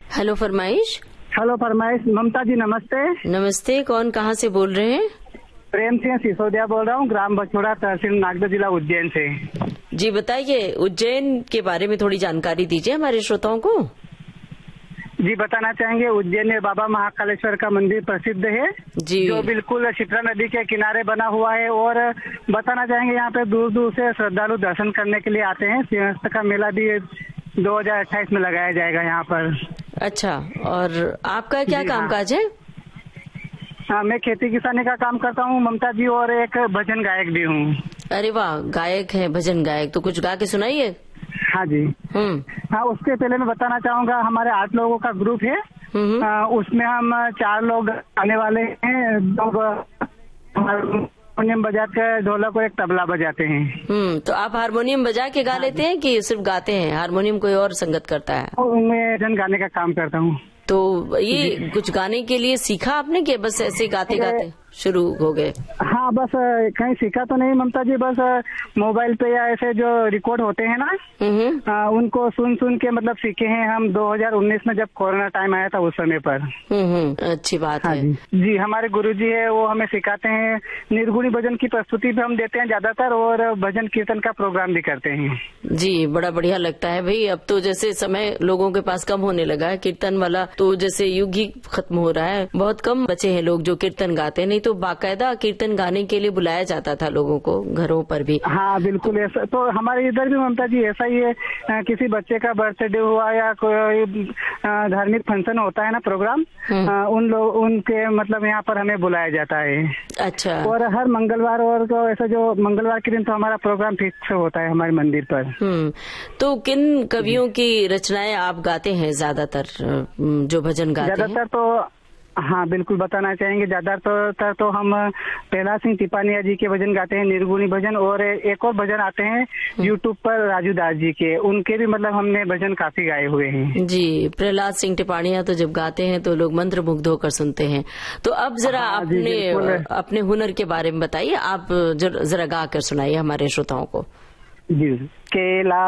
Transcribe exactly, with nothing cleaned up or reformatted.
Hello फरमाइश। Hello फरमाइश। ममता जी नमस्ते। नमस्ते, कौन कहाँ से बोल रहे हैं? प्रेम सिंह सिसोदिया बोल रहा हूँ, ग्राम बछोड़ा, तहसील नागदा, जिला उज्जैन से। जी बताइए, उज्जैन के बारे में थोड़ी जानकारी दीजिए हमारे श्रोताओं को। जी बताना चाहेंगे, उज्जैन में बाबा महाकालेश्वर का मंदिर प्रसिद्ध है जी, जो बिल्कुल शिप्रा नदी के किनारे बना हुआ है। और बताना चाहेंगे यहाँ पे दूर दूर से श्रद्धालु दर्शन करने के लिए आते हैं। सिंहस्थ का मेला भी दो हजार अट्ठाईस में लगाया जाएगा यहाँ पर। अच्छा, और आपका क्या कामकाज है? हाँ, मैं खेती किसानी का काम करता हूँ ममता जी, और एक भजन गायक भी हूँ। अरे वाह, गायक है, भजन गायक, तो कुछ गा के सुनाइए। हाँ जी। हम्म हाँ, उसके पहले मैं बताना चाहूंगा, हमारे आठ लोगों का ग्रुप है। आ, उसमें हम चार लोग आने वाले हैं। दो हारमोनियम बजाते हैं, ढोलक और एक तबला बजाते हैं। हम्म तो आप हारमोनियम बजा के गा लेते हैं कि सिर्फ गाते हैं? हारमोनियम कोई और संगत करता है? मैं भजन गाने का काम करता हूँ। तो ये कुछ गाने के लिए सीखा आपने कि बस ऐसे गाते गाते शुरू हो गए? हाँ, बस कहीं सीखा तो नहीं ममता जी, बस मोबाइल पे या ऐसे जो रिकॉर्ड होते हैं ना, आ, उनको सुन सुन के मतलब सीखे हैं हम दो हजार उन्नीस में, जब कोरोना टाइम आया था उस समय पर। हम्म अच्छी बात हाँ है। जी, जी हमारे गुरुजी है, वो हमें सिखाते हैं। निर्गुणी भजन की प्रस्तुति भी हम देते हैं ज्यादातर, और भजन कीर्तन का प्रोग्राम भी करते हैं। जी, बड़ा बढ़िया लगता है भाई। अब तो जैसे समय लोगों के पास कम होने लगा है, कीर्तन वाला तो जैसे युग ही खत्म हो रहा है। बहुत कम बचे हैं लोग जो कीर्तन गाते, नहीं तो बाकायदा कीर्तन गाने के लिए बुलाया जाता था लोगों को घरों पर भी। हाँ बिल्कुल ऐसा तो हमारे इधर भी ममता जी ऐसा ही है। किसी बच्चे का बर्थडे हुआ या कोई धार्मिक फंक्शन होता है ना, प्रोग्राम, उन लोग उनके मतलब यहाँ पर हमें बुलाया जाता है। अच्छा। और हर मंगलवार और तो ऐसा जो मंगलवार के दिन तो हमारा प्रोग्राम फिक्स होता है हमारे मंदिर पर। हम्म तो किन कवियों की रचनाएं आप गाते हैं ज्यादातर, जो भजन गाते हैं? ज्यादातर तो हाँ बिल्कुल बताना चाहेंगे, ज्यादातर तो, तो हम प्रहलाद सिंह टिपानिया जी के भजन गाते हैं, निर्गुणी भजन। और एक और भजन आते हैं यूट्यूब पर राजू दास जी के, उनके भी मतलब हमने भजन काफी गाए हुए हैं। जी, प्रहलाद सिंह टिपानिया तो जब गाते हैं तो लोग मंत्र मुग्ध होकर सुनते हैं। तो अब जरा हाँ, अपने अपने हुनर के बारे में बताइए, आप जरा गा कर सुनाइए हमारे श्रोताओं को। जी, केला